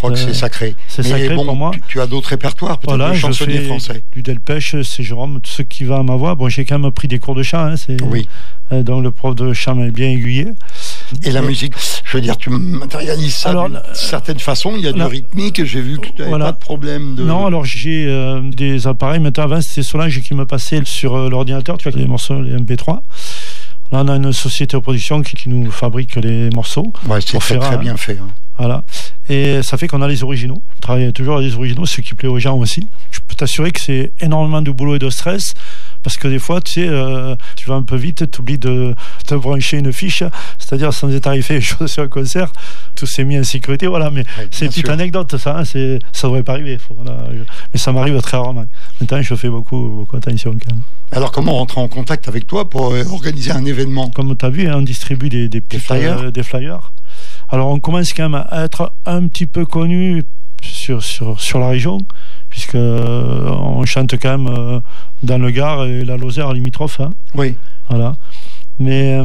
crois que c'est sacré. C'est sacré pour moi. Tu as d'autres répertoires, peut-être le chansonnier français. Du Delpech, c'est Jérôme, tout ce qui va à ma voix. Bon, j'ai quand même pris des cours de chant. Oui. Donc le prof de chant m'a bien aiguillé. Et la musique, je veux dire, tu matérialises ça d'une certaine façon. Il y a du rythmique. J'ai vu que tu n'avais pas de problème de... Non, alors j'ai des appareils. Maintenant, avant, c'était Solange qui me passait sur l'ordinateur. Tu vois, les morceaux, les MP3. Là, on a une société de production qui nous fabrique les morceaux. Ouais, c'est très bien fait. Hein. Voilà. Et ça fait qu'on a les originaux. On travaille toujours avec les originaux, ce qui plaît aux gens aussi. Je peux t'assurer que c'est énormément de boulot et de stress. Parce que des fois, tu vas un peu vite, tu oublies de te brancher une fiche, c'est-à-dire sans être arrivé sur un concert, tout s'est mis en sécurité, voilà. Mais c'est une petite anecdote, ça, ça devrait pas arriver. Mais ça m'arrive très rarement. Maintenant, je fais beaucoup attention quand même. Alors, comment rentrer en contact avec toi pour organiser un événement ? Comme tu as vu, on distribue des flyers. Alors, on commence quand même à être un petit peu connu sur la région, puisque on chante quand même dans le Gard et la Lozère limitrophe. Hein. Oui. Voilà. Mais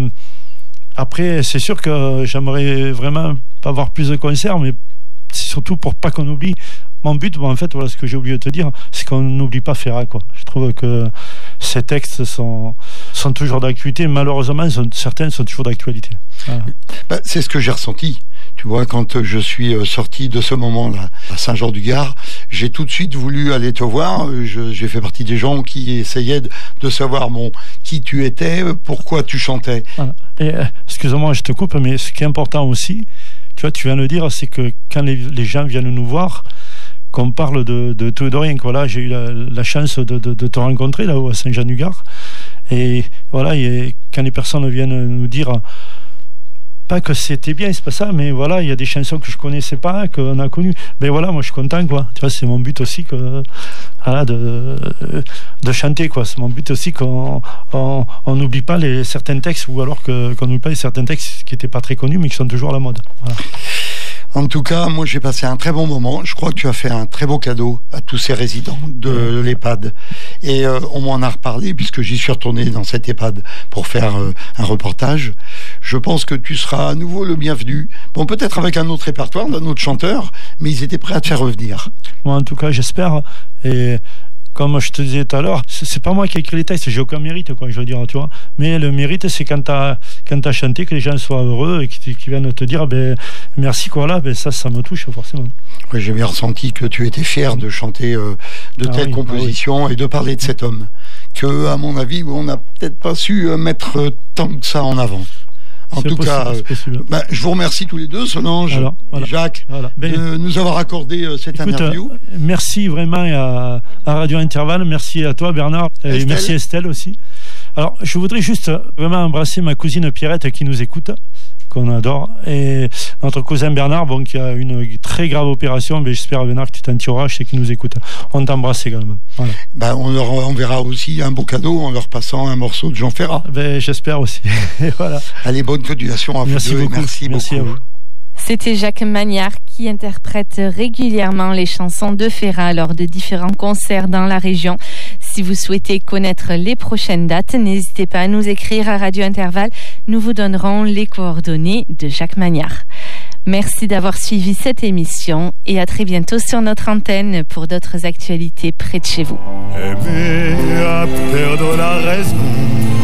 après, c'est sûr que j'aimerais vraiment avoir plus de concerts, mais c'est surtout pour pas qu'on oublie. Mon but, en fait, voilà ce que j'ai oublié de te dire, c'est qu'on n'oublie pas Ferrat, quoi. Je trouve que ces textes sont toujours d'actualité. Malheureusement, certains sont toujours d'actualité. Voilà. C'est ce que j'ai ressenti. Tu vois, quand je suis sorti de ce moment-là à Saint-Jean-du-Gard, j'ai tout de suite voulu aller te voir. J'ai fait partie des gens qui essayaient de savoir qui tu étais, pourquoi tu chantais. Voilà. Et excuse-moi, je te coupe, mais ce qui est important aussi, tu vois, tu viens de le dire, c'est que quand les gens viennent nous voir, qu'on parle de tout et de rien. Voilà, j'ai eu la chance de te rencontrer là-haut à Saint-Jean-du-Gard. Et voilà, quand les personnes viennent nous dire, pas que c'était bien, c'est pas ça, mais voilà, il y a des chansons que je connaissais pas, qu'on a connues. Mais voilà, moi je suis content, quoi. Tu vois, c'est mon but aussi de chanter, quoi. C'est mon but aussi qu'on n'oublie pas certains textes, ou alors qu'on n'oublie pas certains textes qui n'étaient pas très connus, mais qui sont toujours à la mode. Voilà. En tout cas, moi j'ai passé un très bon moment. Je crois que tu as fait un très beau cadeau à tous ces résidents de l'EHPAD. Et on m'en a reparlé puisque j'y suis retourné dans cet EHPAD pour faire un reportage. Je pense que tu seras à nouveau le bienvenu. Bon, peut-être avec un autre répertoire, d'un autre chanteur, mais ils étaient prêts à te faire revenir. Moi, en tout cas, j'espère. Et comme je te disais tout à l'heure, c'est pas moi qui ai écrit les textes, j'ai aucun mérite, quoi, je veux dire, tu vois. Mais le mérite, c'est quand t'as chanté, que les gens soient heureux et qu'ils viennent te dire, merci, quoi, là, ça me touche, forcément. Oui, j'ai bien ressenti que tu étais fier de chanter de telles compositions et de parler de cet homme, que, à mon avis, on n'a peut-être pas su mettre tant que ça en avant. En tout cas, je vous remercie tous les deux, Solange et Jacques, de nous avoir accordé cette interview. Merci vraiment à Radio Intervalle, merci à toi Bernard, et merci Estelle aussi. Alors, je voudrais juste vraiment embrasser ma cousine Pierrette qui nous écoute, qu'on adore, et notre cousin Bernard, qui a une très grave opération, mais j'espère Bernard que tu t'en tireras, je sais qu'il nous écoute. On t'embrasse également. Voilà. On leur enverra aussi un beau cadeau en leur passant un morceau de Jean Ferrat. J'espère aussi. Voilà. Allez, bonne continuation à vous deux. Merci beaucoup. À vous. C'était Jacques Magnard qui interprète régulièrement les chansons de Ferrat lors de différents concerts dans la région. Si vous souhaitez connaître les prochaines dates, n'hésitez pas à nous écrire à Radio Intervalle. Nous vous donnerons les coordonnées de Jacques Magnard. Merci d'avoir suivi cette émission et à très bientôt sur notre antenne pour d'autres actualités près de chez vous. Aimer à perdre la raison.